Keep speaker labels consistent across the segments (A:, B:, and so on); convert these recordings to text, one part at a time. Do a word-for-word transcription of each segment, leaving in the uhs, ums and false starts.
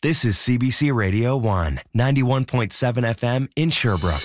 A: This is C B C Radio one, ninety-one point seven F M in Sherbrooke.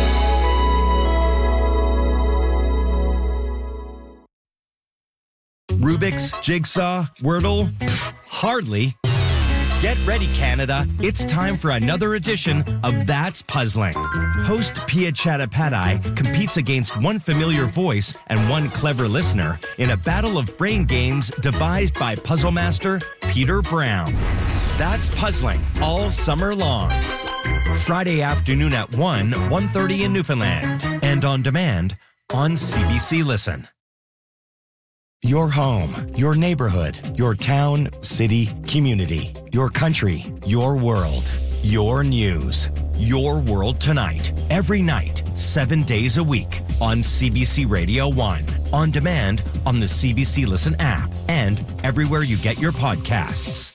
A: Rubik's, Jigsaw, Wordle? Pfft, hardly. Get ready, Canada. It's time for another edition of That's Puzzling. Host Pia Chattopadhyay competes against one familiar voice and one clever listener in a battle of brain games devised by puzzle master Peter Brown. That's Puzzling all summer long. Friday afternoon at one, one thirty in Newfoundland. And on demand on C B C Listen. Your home, your neighborhood, your town, city, community, your country, your world, your news. Your World Tonight. Every night, seven days a week on C B C Radio one. On demand on the C B C Listen app and everywhere you get your podcasts.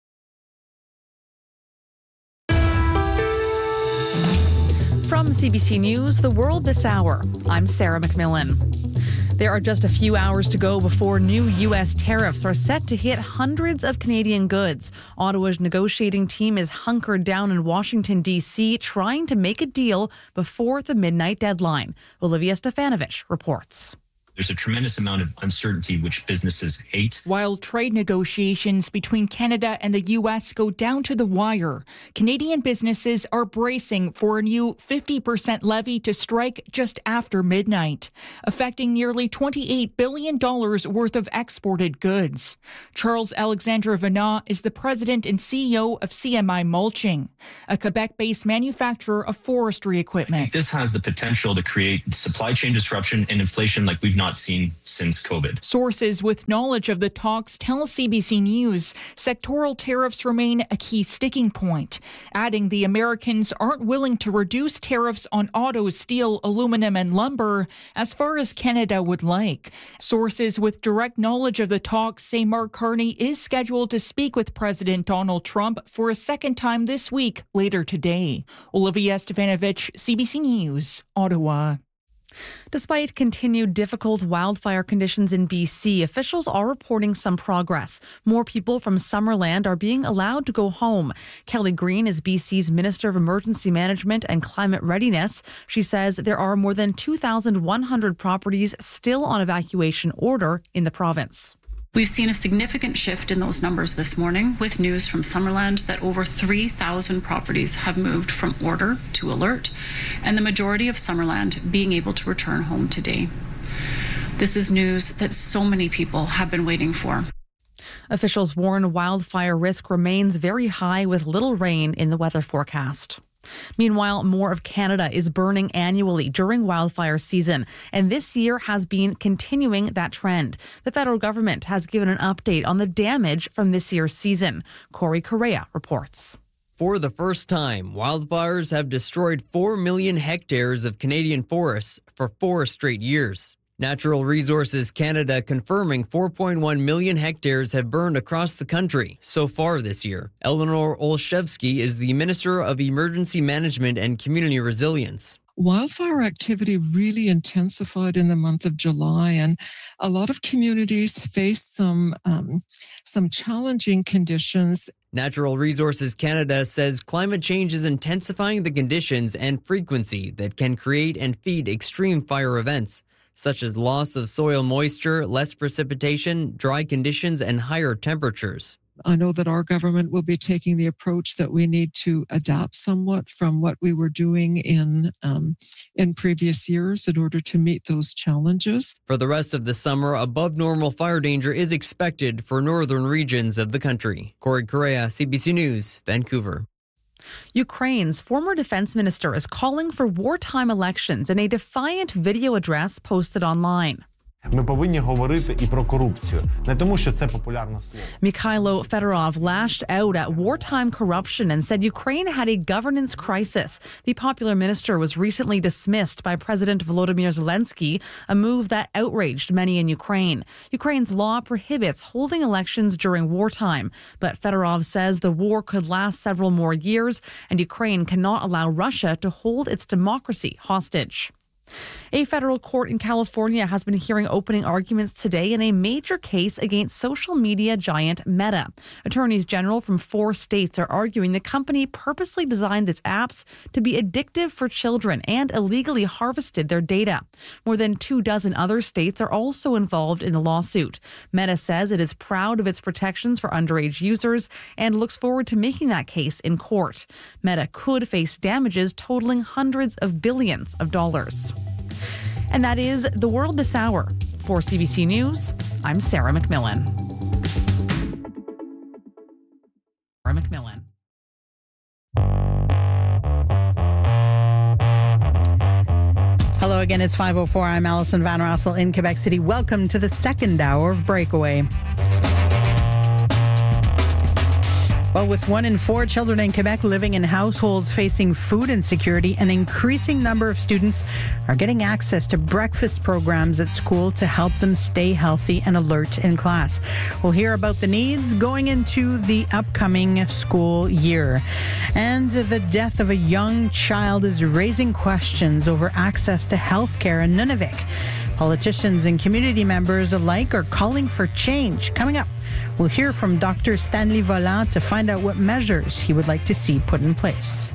B: From C B C News, The World This Hour, I'm Sarah McMillan. There are just a few hours to go before new U S tariffs are set to hit hundreds of Canadian goods. Ottawa's negotiating team is hunkered down in Washington, D C, trying to make a deal before the midnight deadline. Olivia Stefanovic reports.
C: There's a tremendous amount of uncertainty, which businesses hate.
D: While trade negotiations between Canada and the U S go down to the wire, Canadian businesses are bracing for a new fifty percent levy to strike just after midnight, affecting nearly twenty-eight billion dollars worth of exported goods. Charles Alexandre Venat is the president and C E O of C M I Mulching, a Quebec-based manufacturer of forestry equipment.
C: I think this has the potential to create supply chain disruption and inflation like we've not seen since COVID.
D: Sources with knowledge of the talks tell C B C News sectoral tariffs remain a key sticking point, adding the Americans aren't willing to reduce tariffs on auto, steel, aluminum, and lumber as far as Canada would like. Sources with direct knowledge of the talks say Mark Carney is scheduled to speak with President Donald Trump for a second time this week, later today. Olivia Stefanovic, C B C News, Ottawa.
B: Despite continued difficult wildfire conditions in B C, officials are reporting some progress. More people from Summerland are being allowed to go home. Kelly Green is B C's Minister of Emergency Management and Climate Readiness. She says there are more than two thousand one hundred properties still on evacuation order in the province.
E: We've seen a significant shift in those numbers this morning with news from Summerland that over three thousand properties have moved from order to alert, and the majority of Summerland being able to return home today. This is news that so many people have been waiting for.
B: Officials warn wildfire risk remains very high with little rain in the weather forecast. Meanwhile, more of Canada is burning annually during wildfire season, and this year has been continuing that trend. The federal government has given an update on the damage from this year's season. Corey Correa reports.
F: For the first time, wildfires have destroyed four million hectares of Canadian forests for four straight years. Natural Resources Canada confirming four point one million hectares have burned across the country so far this year. Eleanor Olszewski is the Minister of Emergency Management and Community Resilience.
G: Wildfire activity really intensified in the month of July, and a lot of communities faced some um, some challenging conditions.
F: Natural Resources Canada says climate change is intensifying the conditions and frequency that can create and feed extreme fire events, such as loss of soil moisture, less precipitation, dry conditions, and higher temperatures.
G: I know that our government will be taking the approach that we need to adapt somewhat from what we were doing in um, in previous years in order to meet those challenges.
F: For the rest of the summer, above normal fire danger is expected for northern regions of the country. Corey Correa, C B C News, Vancouver.
B: Ukraine's former defense minister is calling for wartime elections in a defiant video address posted online.
H: Ми повинні говорити і про корупцію, не тому, що це популярне слово.
B: Mikhailo Fedorov lashed out at wartime corruption and said Ukraine had a governance crisis. The popular minister was recently dismissed by President Volodymyr Zelensky, a move that outraged many in Ukraine. Ukraine's law prohibits holding elections during wartime, but Fedorov says the war could last several more years and Ukraine cannot allow Russia to hold its democracy hostage. A federal court in California has been hearing opening arguments today in a major case against social media giant Meta. Attorneys general from four states are arguing the company purposely designed its apps to be addictive for children and illegally harvested their data. More than two dozen other states are also involved in the lawsuit. Meta says it is proud of its protections for underage users and looks forward to making that case in court. Meta could face damages totaling hundreds of billions of dollars. And that is The World This Hour. For C B C News, I'm Sarah McMillan. Sarah McMillan.
I: Hello again, it's five oh four. I'm Alison Van Rassel in Quebec City. Welcome to the second hour of Breakaway. Well, with one in four children in Quebec living in households facing food insecurity, an increasing number of students are getting access to breakfast programs at school to help them stay healthy and alert in class. We'll hear about the needs going into the upcoming school year. And the death of a young child is raising questions over access to health care in Nunavik. Politicians and community members alike are calling for change. Coming up, we'll hear from Doctor Stanley Volant to find out what measures he would like to see put in place.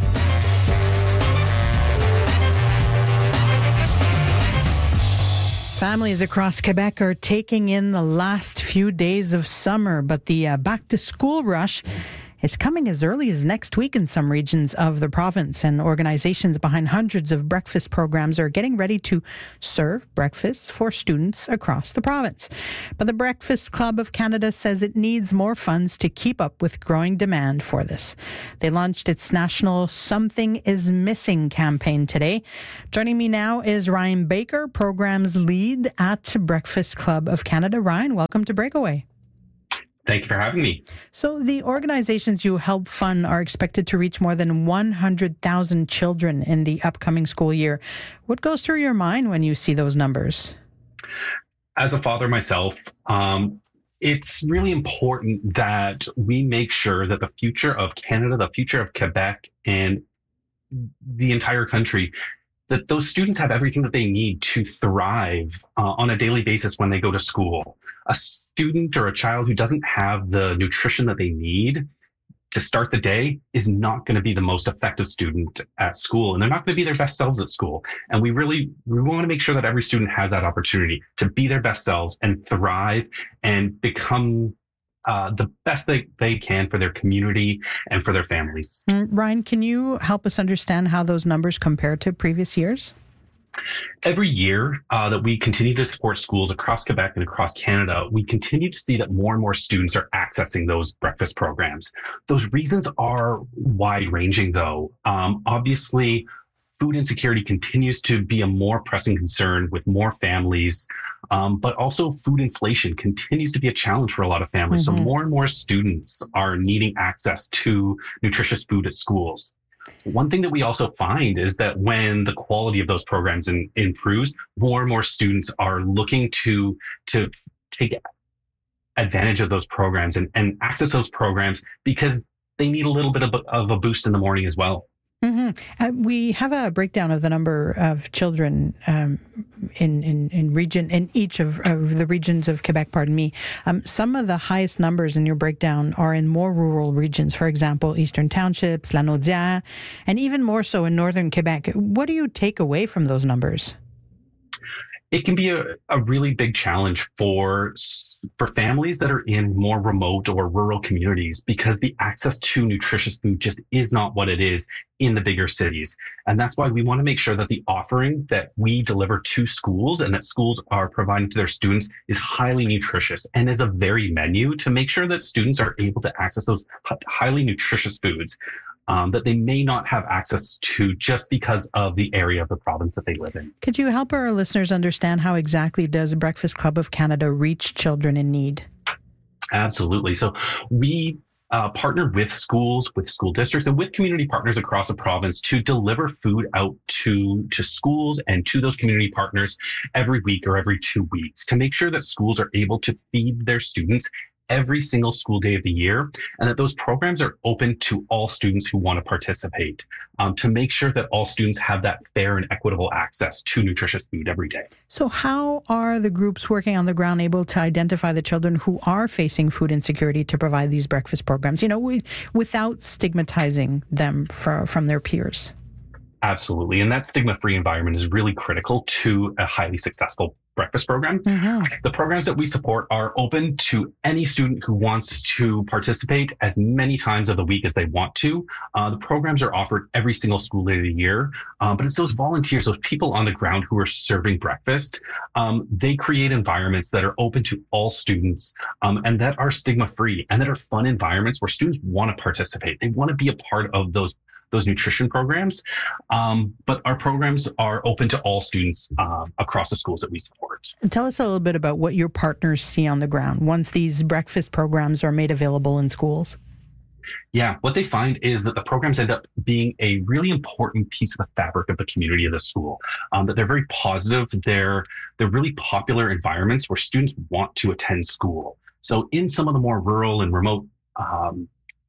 I: Families across Quebec are taking in the last few days of summer, but the uh, back-to-school rush is coming as early as next week in some regions of the province, and organizations behind hundreds of breakfast programs are getting ready to serve breakfasts for students across the province. But the Breakfast Club of Canada says it needs more funds to keep up with growing demand for this. They launched its national Something is Missing campaign today. Joining me now is Ryan Baker, programs lead at Breakfast Club of Canada. Ryan, welcome to Breakaway.
J: Thank you for having me.
I: So the organizations you help fund are expected to reach more than one hundred thousand children in the upcoming school year. What goes through your mind when you see those numbers?
J: As a father myself, um, it's really important that we make sure that the future of Canada, the future of Quebec, and the entire country, that those students have everything that they need to thrive uh, on a daily basis when they go to school. A student or a child who doesn't have the nutrition that they need to start the day is not going to be the most effective student at school, and they're not going to be their best selves at school. And we really we want to make sure that every student has that opportunity to be their best selves and thrive and become uh, the best they, they can for their community and for their families.
I: Mm, Ryan, can you help us understand how those numbers compare to previous years?
J: Every year uh, that we continue to support schools across Quebec and across Canada, we continue to see that more and more students are accessing those breakfast programs. Those reasons are wide-ranging, though. Um, obviously, food insecurity continues to be a more pressing concern with more families, um, but also food inflation continues to be a challenge for a lot of families. Mm-hmm. So more and more students are needing access to nutritious food at schools. One thing that we also find is that when the quality of those programs in, improves, more and more students are looking to to take advantage of those programs and, and access those programs because they need a little bit of, of a boost in the morning as well.
I: Mm-hmm. Uh, we have a breakdown of the number of children um, in, in, in region in each of, of the regions of Quebec, pardon me. Um, some of the highest numbers in your breakdown are in more rural regions, for example, Eastern Townships, Lanaudière, and even more so in Northern Quebec. What do you take away from those numbers?
J: It can be a, a really big challenge for for families that are in more remote or rural communities because the access to nutritious food just is not what it is in the bigger cities. And that's why we want to make sure that the offering that we deliver to schools and that schools are providing to their students is highly nutritious and is a varied menu to make sure that students are able to access those highly nutritious foods Um, that they may not have access to just because of the area of the province that they live in.
I: Could you help our listeners understand how exactly does Breakfast Club of Canada reach children in need?
J: Absolutely. So we uh, partner with schools, with school districts, and with community partners across the province to deliver food out to, to schools and to those community partners every week or every two weeks to make sure that schools are able to feed their students every single school day of the year, and that those programs are open to all students who want to participate, um, to make sure that all students have that fair and equitable access to nutritious food every day.
I: So how are the groups working on the ground able to identify the children who are facing food insecurity to provide these breakfast programs, you know, we, without stigmatizing them for, from their peers?
J: Absolutely. And that stigma-free environment is really critical to a highly successful breakfast program. Mm-hmm. The programs that we support are open to any student who wants to participate as many times of the week as they want to. Uh, the programs are offered every single school day of the year, um, but it's those volunteers, those people on the ground who are serving breakfast. Um, they create environments that are open to all students um, and that are stigma-free and that are fun environments where students want to participate. They want to be a part of those those nutrition programs. Um, but our programs are open to all students uh, across the schools that we support.
I: Tell us a little bit about what your partners see on the ground once these breakfast programs are made available in schools.
J: Yeah, what they find is that the programs end up being a really important piece of the fabric of the community of the school. Um, that they're very positive. They're they're really popular environments where students want to attend school. So in some of the more rural and remote um,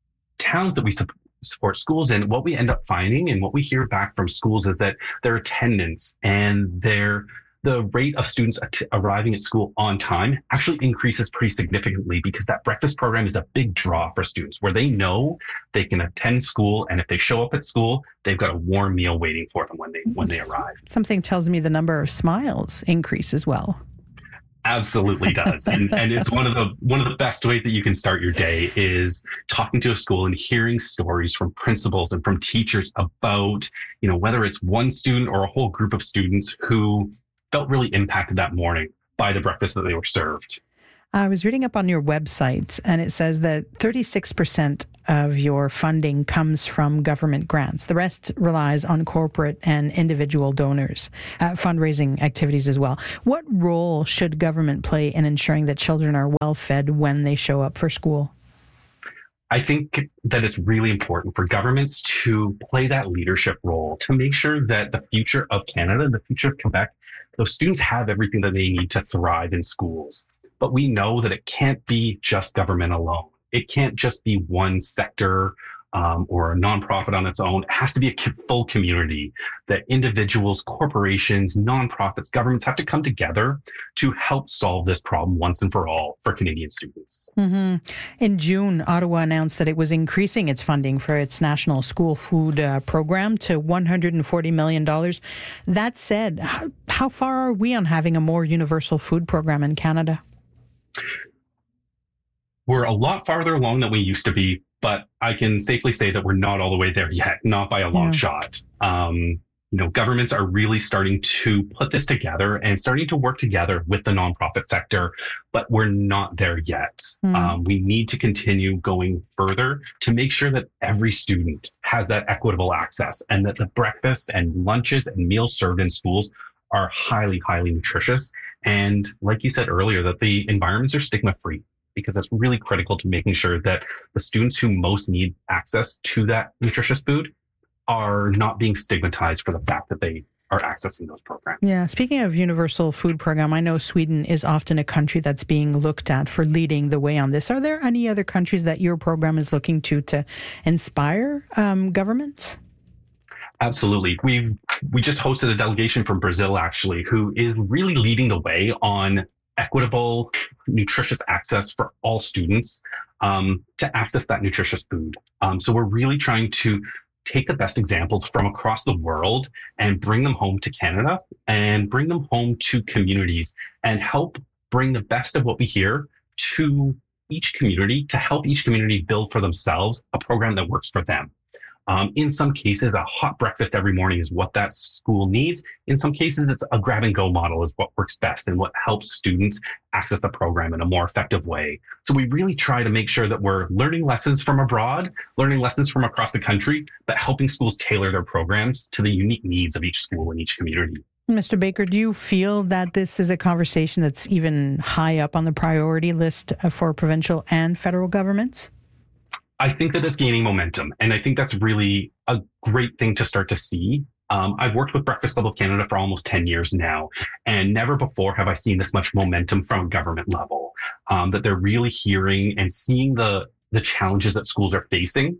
J: towns that we support, support schools in, what we end up finding and what we hear back from schools is that their attendance and their the rate of students at- arriving at school on time actually increases pretty significantly because that breakfast program is a big draw for students where they know they can attend school, and if they show up at school, they've got a warm meal waiting for them when they when they arrive.
I: Something tells me the number of smiles increase as well.
J: Absolutely does. And and it's one of the one of the best ways that you can start your day is talking to a school and hearing stories from principals and from teachers about, you know, whether it's one student or a whole group of students who felt really impacted that morning by the breakfast that they were served.
I: I was reading up on your website, and it says that thirty-six percent of your funding comes from government grants. The rest relies on corporate and individual donors, uh, fundraising activities as well. What role should government play in ensuring that children are well fed when they show up for school?
J: I think that it's really important for governments to play that leadership role to make sure that the future of Canada, the future of Quebec, those students have everything that they need to thrive in schools. But we know that it can't be just government alone. It can't just be one sector um, or a nonprofit on its own. It has to be a full community that individuals, corporations, nonprofits, governments have to come together to help solve this problem once and for all for Canadian students.
I: Mm-hmm. In June, Ottawa announced that it was increasing its funding for its national school food uh, program to one hundred forty million dollars. That said, how, how far are we on having a more universal food program in Canada?
J: We're a lot farther along than we used to be, but I can safely say that we're not all the way there yet, not by a long yeah. shot. Um, you know, governments are really starting to put this together and starting to work together with the nonprofit sector, but we're not there yet. Mm. Um, we need to continue going further to make sure that every student has that equitable access and that the breakfasts and lunches and meals served in schools are highly, highly nutritious. And like you said earlier, that the environments are stigma-free, because that's really critical to making sure that the students who most need access to that nutritious food are not being stigmatized for the fact that they are accessing those programs.
I: Yeah, speaking of universal food program, I know Sweden is often a country that's being looked at for leading the way on this. Are there any other countries that your program is looking to to inspire um, governments?
J: Absolutely. We've we just hosted a delegation from Brazil, actually, who is really leading the way on equitable, nutritious access for all students um, to access that nutritious food. Um, so we're really trying to take the best examples from across the world and bring them home to Canada and bring them home to communities and help bring the best of what we hear to each community to help each community build for themselves a program that works for them. Um, in some cases, a hot breakfast every morning is what that school needs. In some cases, it's a grab and go model is what works best and what helps students access the program in a more effective way. So we really try to make sure that we're learning lessons from abroad, learning lessons from across the country, but helping schools tailor their programs to the unique needs of each school and each community.
I: Mister Baker, do you feel that this is a conversation that's even high up on the priority list for provincial and federal governments?
J: I think that it's gaining momentum, and I think that's really a great thing to start to see. Um, I've worked with Breakfast Club of Canada for almost ten years now, and never before have I seen this much momentum from government level. um, that they're really hearing and seeing the, the challenges that schools are facing.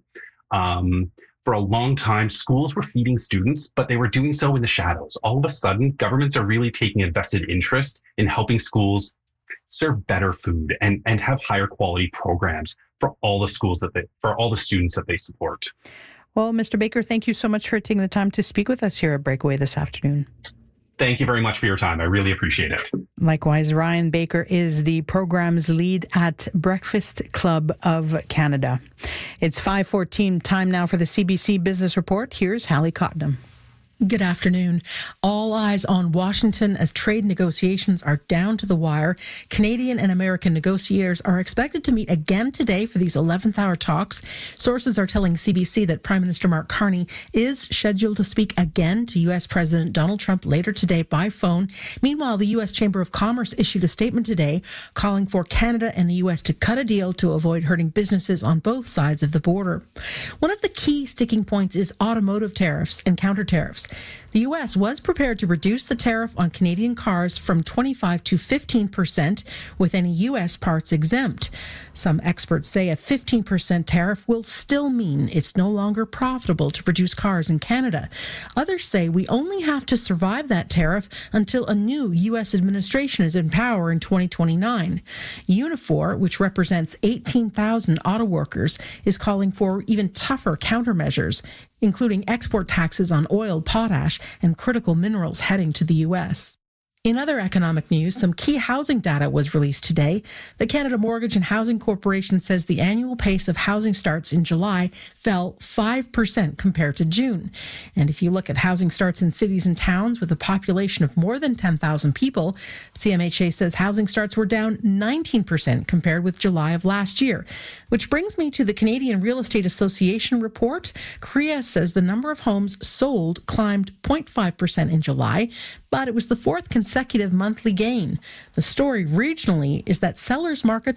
J: Um, for a long time, schools were feeding students, but they were doing so in the shadows. All of a sudden, governments are really taking a vested interest in helping schools serve better food and, and have higher quality programs for all the schools that they, for all the students that they support.
I: Well, Mister Baker, thank you so much for taking the time to speak with us here at Breakaway this afternoon.
J: Thank you very much for your time. I really appreciate it.
I: Likewise, Ryan Baker is the program's lead at Breakfast Club of Canada. It's five fourteen, time now for the C B C Business Report. Here's Hallie Cottenham.
K: Good afternoon. All eyes on Washington as trade negotiations are down to the wire. Canadian and American negotiators are expected to meet again today for these eleventh hour talks. Sources are telling C B C that Prime Minister Mark Carney is scheduled to speak again to U S President Donald Trump later today by phone. Meanwhile, the U S Chamber of Commerce issued a statement today calling for Canada and the U S to cut a deal to avoid hurting businesses on both sides of the border. One of the key sticking points is automotive tariffs and counter tariffs. The U S was prepared to reduce the tariff on Canadian cars from twenty-five to fifteen percent, with any U S parts exempt. Some experts say a fifteen percent tariff will still mean it's no longer profitable to produce cars in Canada. Others say we only have to survive that tariff until a new U S administration is in power in twenty twenty-nine. Unifor, which represents eighteen thousand auto workers, is calling for even tougher countermeasures, including export taxes on oil, potash, and critical minerals heading to the U S. In other economic news, some key housing data was released today. The Canada Mortgage and Housing Corporation says the annual pace of housing starts in July fell five percent compared to June. And if you look at housing starts in cities and towns with a population of more than ten thousand people, C M H A says housing starts were down nineteen percent compared with July of last year. Which brings me to the Canadian Real Estate Association report. C R E A says the number of homes sold climbed zero point five percent in July, but it was the fourth consecutive monthly gain. The story regionally is that sellers' markets